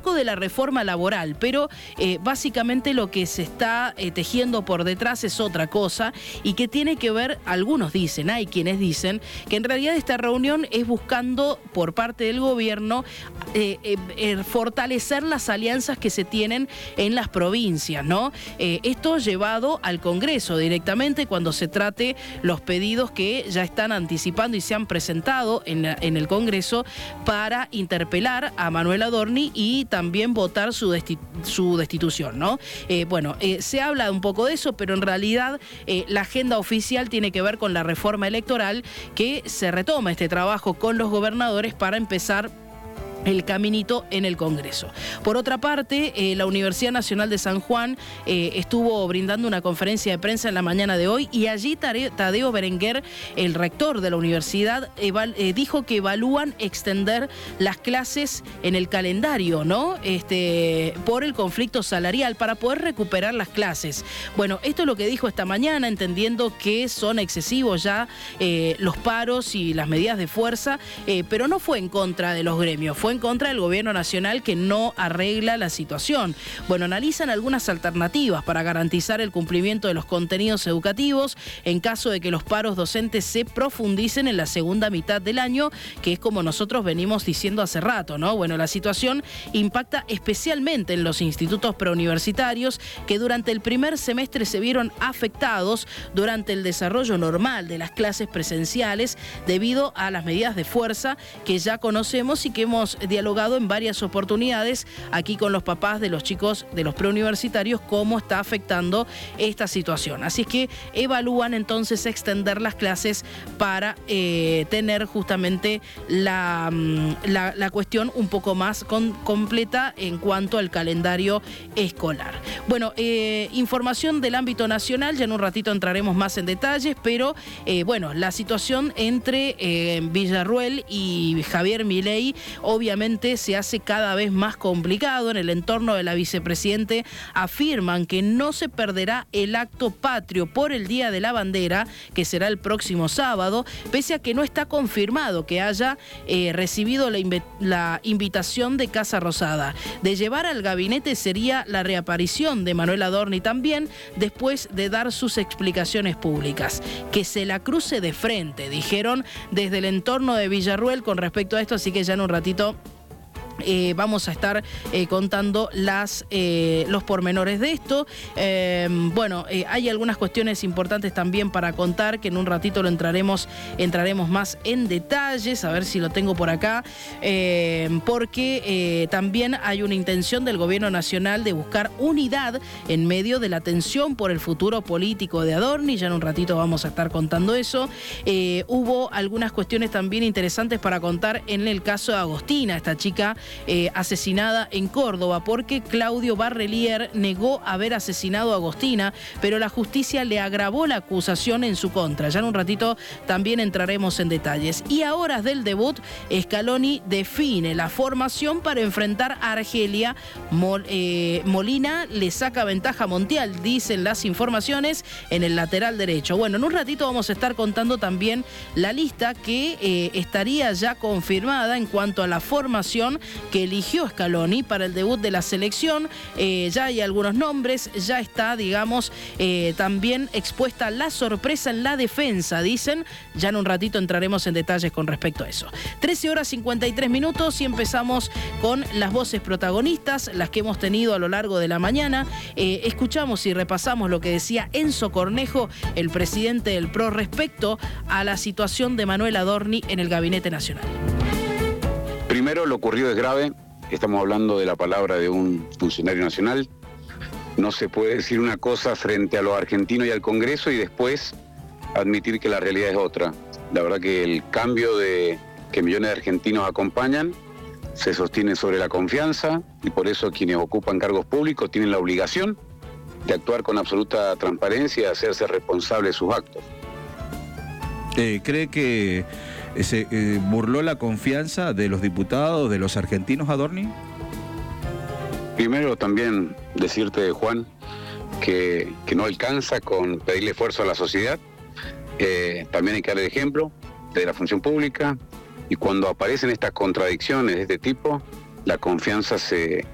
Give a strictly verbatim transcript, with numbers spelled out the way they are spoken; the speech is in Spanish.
marco de la reforma laboral, pero eh, básicamente lo que se está eh, tejiendo por detrás es otra cosa y que tiene que ver, algunos dicen, hay quienes dicen, que en realidad esta reunión es buscando por parte del gobierno eh, eh, eh, fortalecer las alianzas que se tienen en las provincias, ¿no? Eh, esto llevado al Congreso directamente cuando se trate los pedidos que ya están anticipando y se han presentado en, en el Congreso para interpelar a Manuel Adorni y también votar su, desti su destitución, ¿no? Eh, bueno, eh, se habla un poco de eso, pero en realidad eh, la agenda oficial tiene que ver con la reforma electoral, que se retoma este trabajo con los gobernadores para empezar el caminito en el Congreso. Por otra parte, eh, la Universidad Nacional de San Juan eh, estuvo brindando una conferencia de prensa en la mañana de hoy y allí Tadeo Berenguer, el rector de la universidad, eh, dijo que evalúan extender las clases en el calendario, ¿no? Este, por el conflicto salarial para poder recuperar las clases. Bueno, esto es lo que dijo esta mañana, entendiendo que son excesivos ya eh, los paros y las medidas de fuerza, eh, pero no fue en contra de los gremios, fue en contra del gobierno nacional que no arregla la situación. Bueno, analizan algunas alternativas para garantizar el cumplimiento de los contenidos educativos en caso de que los paros docentes se profundicen en la segunda mitad del año, que es como nosotros venimos diciendo hace rato, ¿no? Bueno, la situación impacta especialmente en los institutos preuniversitarios que durante el primer semestre se vieron afectados durante el desarrollo normal de las clases presenciales debido a las medidas de fuerza que ya conocemos y que hemos dialogado en varias oportunidades aquí con los papás de los chicos de los preuniversitarios cómo está afectando esta situación. Así es que evalúan entonces extender las clases para eh, tener justamente la, la, la cuestión un poco más con, completa en cuanto al calendario escolar. Bueno, eh, información del ámbito nacional, ya en un ratito entraremos más en detalles, pero eh, bueno, la situación entre eh, Villarruel y Javier Milei obviamente se hace cada vez más complicado. En el entorno de la vicepresidente afirman que no se perderá el acto patrio por el Día de la Bandera, que será el próximo sábado, pese a que no está confirmado que haya eh, recibido la, inv la invitación de Casa Rosada. De llevar al gabinete sería la reaparición de Manuel Adorni también, después de dar sus explicaciones públicas. Que se la cruce de frente, dijeron desde el entorno de Villarruel con respecto a esto, así que ya en un ratito Eh, vamos a estar eh, contando las, eh, los pormenores de esto. Eh, bueno, eh, hay algunas cuestiones importantes también para contar, que en un ratito lo entraremos, entraremos más en detalles, a ver si lo tengo por acá, eh, porque eh, también hay una intención del gobierno nacional de buscar unidad en medio de la tensión por el futuro político de Adorni. Ya en un ratito vamos a estar contando eso. Eh, hubo algunas cuestiones también interesantes para contar en el caso de Agostina, esta chica Eh, asesinada en Córdoba, porque Claudio Barrelier negó haber asesinado a Agostina, pero la justicia le agravó la acusación en su contra. Ya en un ratito también entraremos en detalles. Y a horas del debut, Scaloni define la formación para enfrentar a Argelia. Mol, eh, Molina le saca ventaja a Montiel, dicen las informaciones, en el lateral derecho. Bueno, en un ratito vamos a estar contando también la lista que eh, estaría ya confirmada en cuanto a la formación que eligió Scaloni para el debut de la selección. Eh, ya hay algunos nombres, ya está, digamos, eh, también expuesta la sorpresa en la defensa, dicen. Ya en un ratito entraremos en detalles con respecto a eso. trece horas cincuenta y tres minutos y empezamos con las voces protagonistas, las que hemos tenido a lo largo de la mañana. Eh, escuchamos y repasamos lo que decía Enzo Cornejo, el presidente del P R O, respecto a la situación de Manuel Adorni en el Gabinete Nacional. Primero, lo ocurrido es grave. Estamos hablando de la palabra de un funcionario nacional. No se puede decir una cosa frente a los argentinos y al Congreso y después admitir que la realidad es otra. La verdad que el cambio de que millones de argentinos acompañan se sostiene sobre la confianza y por eso quienes ocupan cargos públicos tienen la obligación de actuar con absoluta transparencia y hacerse responsables de sus actos. Eh, ¿Cree que se eh, burló la confianza de los diputados, de los argentinos, Adorni? Primero también decirte, Juan, que, que no alcanza con pedirle esfuerzo a la sociedad. Eh, también hay que dar el ejemplo de la función pública y cuando aparecen estas contradicciones de este tipo, la confianza se,